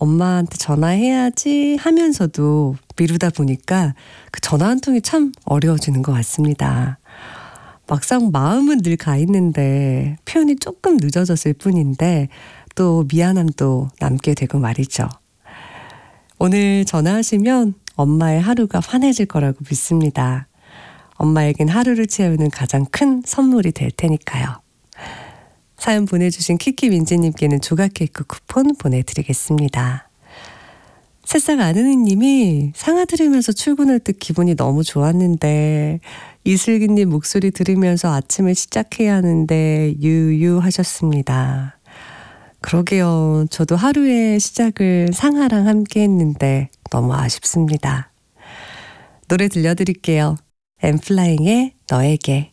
엄마한테 전화해야지 하면서도 미루다 보니까 그 전화 한 통이 참 어려워지는 것 같습니다. 막상 마음은 늘 가 있는데 표현이 조금 늦어졌을 뿐인데 또 미안함도 남게 되고 말이죠. 오늘 전화하시면 엄마의 하루가 환해질 거라고 믿습니다. 엄마에겐 하루를 채우는 가장 큰 선물이 될 테니까요. 사연 보내주신 키키민지님께는 조각 케이크 쿠폰 보내드리겠습니다. 새싹 아는이님이 상하 들으면서 출근할 때 기분이 너무 좋았는데 이슬기님 목소리 들으면서 아침을 시작해야 하는데 유유하셨습니다. 그러게요. 저도 하루의 시작을 상하랑 함께 했는데 너무 아쉽습니다. 노래 들려드릴게요. 엠플라잉의 너에게.